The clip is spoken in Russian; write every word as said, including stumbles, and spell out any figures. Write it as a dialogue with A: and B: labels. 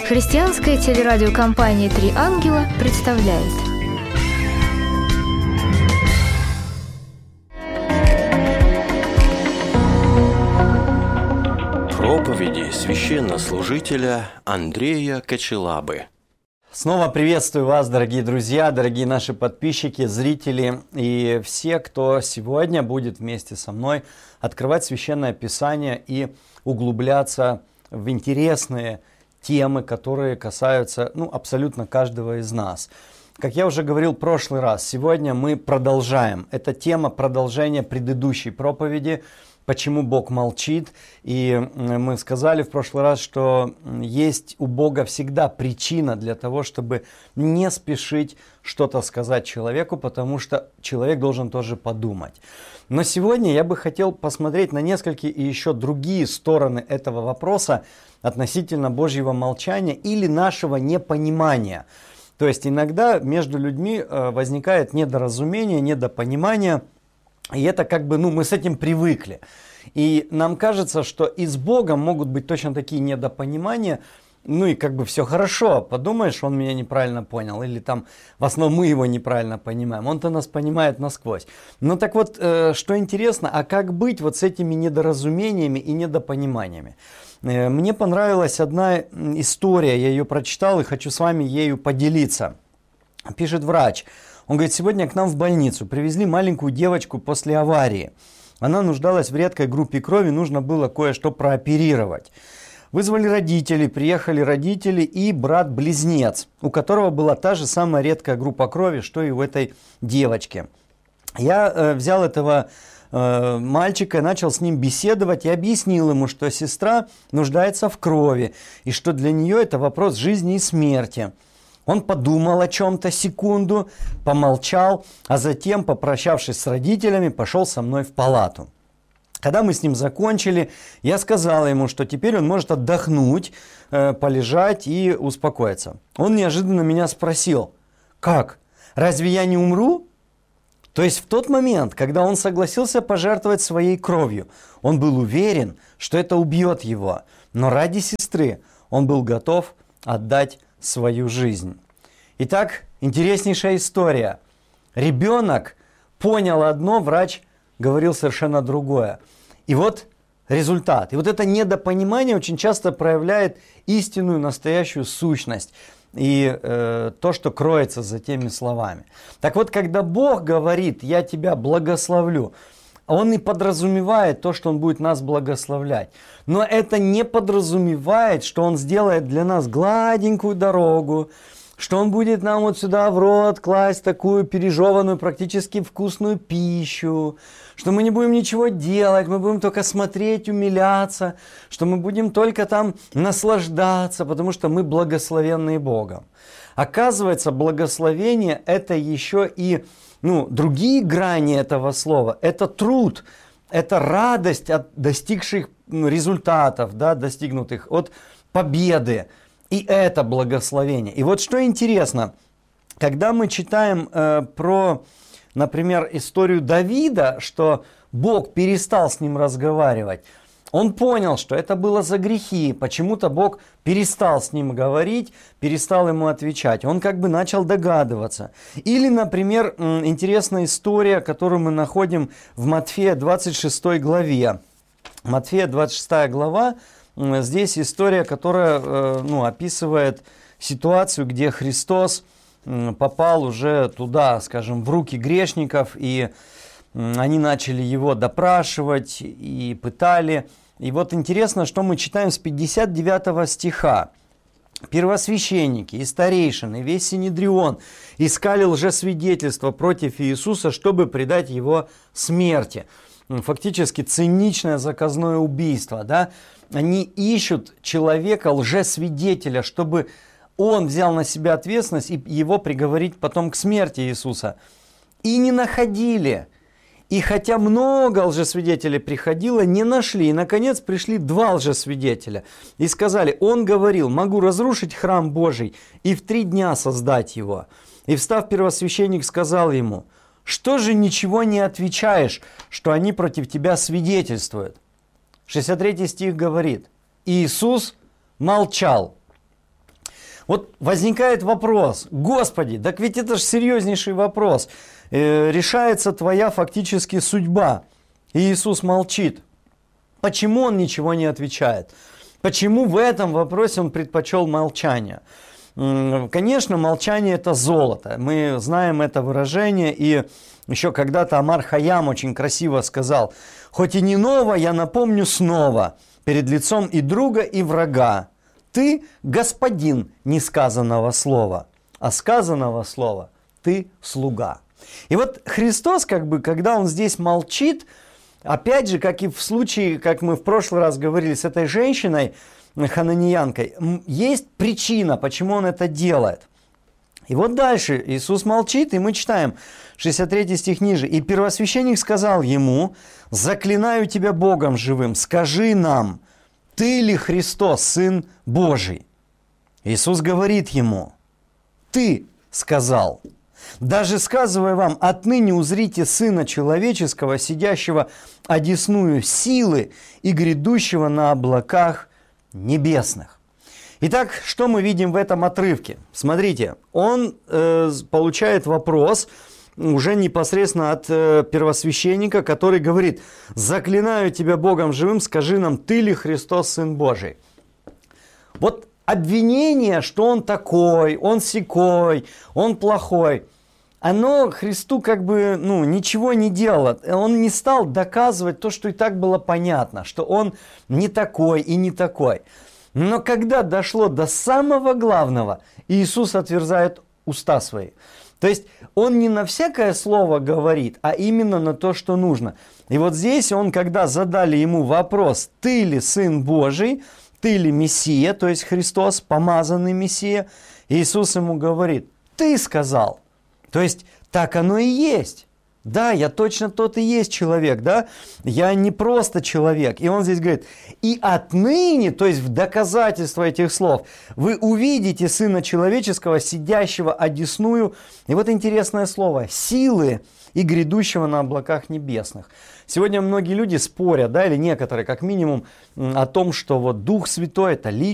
A: Христианская телерадиокомпания «Три ангела» представляет.
B: Проповеди священнослужителя Андрея Кочелабы.
C: Снова приветствую вас, дорогие друзья, дорогие наши подписчики, зрители и все, кто сегодня будет вместе со мной открывать Священное Писание и углубляться в интересные темы, которые касаются ну, абсолютно каждого из нас. Как я уже говорил в прошлый раз, сегодня мы продолжаем. Это тема продолжения предыдущей проповеди «Почему Бог молчит?». И мы сказали в прошлый раз, что есть у Бога всегда причина для того, чтобы не спешить что-то сказать человеку, потому что человек должен тоже подумать. Но сегодня я бы хотел посмотреть на несколько и еще другие стороны этого вопроса относительно Божьего молчания или нашего непонимания. То есть иногда между людьми возникает недоразумение, недопонимание, и это как бы, ну, мы с этим привыкли. И нам кажется, что и с Богом могут быть точно такие недопонимания, ну и как бы все хорошо, подумаешь, он меня неправильно понял, или там в основном мы его неправильно понимаем, он-то нас понимает насквозь. Ну так вот, э, что интересно, а как быть вот с этими недоразумениями и недопониманиями? Э, мне понравилась одна история, я ее прочитал и хочу с вами ею поделиться. Пишет врач. Он говорит, сегодня к нам в больницу привезли маленькую девочку после аварии. Она нуждалась в редкой группе крови, нужно было кое-что прооперировать. Вызвали родителей, приехали родители и брат-близнец, у которого была та же самая редкая группа крови, что и у этой девочки. Я э, взял этого э, мальчика, начал с ним беседовать и объяснил ему, что сестра нуждается в крови, и что для нее это вопрос жизни и смерти. Он подумал о чем-то секунду, помолчал, а затем, попрощавшись с родителями, пошел со мной в палату. Когда мы с ним закончили, я сказал ему, что теперь он может отдохнуть, э, полежать и успокоиться. Он неожиданно меня спросил, как, разве я не умру? То есть в тот момент, когда он согласился пожертвовать своей кровью, он был уверен, что это убьет его, но ради сестры он был готов отдать свою жизнь. Итак, интереснейшая история. Ребенок понял одно, врач говорил совершенно другое. И вот результат. И вот это недопонимание очень часто проявляет истинную, настоящую сущность. И э, то, что кроется за теми словами. Так вот, когда Бог говорит, я тебя благословлю, Он и подразумевает то, что Он будет нас благословлять. Но это не подразумевает, что Он сделает для нас гладенькую дорогу, что Он будет нам вот сюда в рот класть такую пережеванную, практически вкусную пищу, что мы не будем ничего делать, мы будем только смотреть, умиляться, что мы будем только там наслаждаться, потому что мы благословенные Богом. Оказывается, благословение – это еще и ну, другие грани этого слова. Это труд, это радость от достигших результатов, да, достигнутых, от победы. И это благословение. И вот что интересно, когда мы читаем э, про, например, историю Давида, что Бог перестал с ним разговаривать, он понял, что это было за грехи, почему-то Бог перестал с ним говорить, перестал ему отвечать. Он как бы начал догадываться. Или, например, интересная история, которую мы находим в Матфея двадцать шестой главе. Матфея двадцать шестая глава, здесь история, которая ну, описывает ситуацию, где Христос попал уже туда, скажем, в руки грешников, и они начали его допрашивать и пытали. И вот интересно, что мы читаем с пятьдесят девятого стиха. «Первосвященники и старейшины, весь Синедрион искали лжесвидетельства против Иисуса, чтобы предать его смерти». Фактически циничное заказное убийство. Да? Они ищут человека, лжесвидетеля, чтобы он взял на себя ответственность и его приговорить потом к смерти Иисуса. И не находили. И хотя много лжесвидетелей приходило, не нашли. И, наконец, пришли два лжесвидетеля. И сказали, он говорил, могу разрушить храм Божий и в три дня создать его. И, встав, первосвященник сказал ему, что же ничего не отвечаешь, что они против тебя свидетельствуют? шестьдесят третий стих говорит, Иисус молчал. Вот возникает вопрос, Господи, так ведь это же серьезнейший вопрос. Э, решается твоя фактически судьба. И Иисус молчит. Почему он ничего не отвечает? Почему в этом вопросе он предпочел молчание? Конечно, молчание это золото. Мы знаем это выражение. И еще когда-то Омар Хайям очень красиво сказал: «Хоть и не ново, я напомню снова, перед лицом и друга, и врага. Ты господин несказанного слова, а сказанного слова ты слуга». И вот Христос, как бы, когда он здесь молчит, опять же, как и в случае, как мы в прошлый раз говорили с этой женщиной, хананиянкой, есть причина, почему он это делает. И вот дальше Иисус молчит, и мы читаем шестьдесят третий стих ниже. «И первосвященник сказал ему: заклинаю тебя Богом живым, скажи нам, ты ли Христос, Сын Божий?» Иисус говорит ему: ты сказал. Даже сказывая вам, отныне узрите Сына Человеческого, сидящего одесную силы и грядущего на облаках небесных. Итак, что мы видим в этом отрывке? Смотрите, он э, получает вопрос уже непосредственно от э, первосвященника, который говорит: заклинаю тебя Богом живым, скажи нам, ты ли Христос, Сын Божий? Вот обвинение, что он такой, он сякой, он плохой, оно Христу как бы ну, ничего не делало. Он не стал доказывать то, что и так было понятно, что он не такой и не такой. Но когда дошло до самого главного, Иисус отверзает уста свои. То есть он не на всякое слово говорит, а именно на то, что нужно. И вот здесь он, когда задали ему вопрос: ты ли Сын Божий, ты ли Мессия, то есть Христос, помазанный Мессия, Иисус ему говорит: ты сказал. То есть так оно и есть. Да, я точно тот и есть человек, да, я не просто человек. И он здесь говорит: и отныне, то есть в доказательство этих слов, вы увидите Сына Человеческого, сидящего одесную, и вот интересное слово, силы и грядущего на облаках небесных. Сегодня многие люди спорят, да, или некоторые, как минимум, о том, что вот Дух Святой – это личность,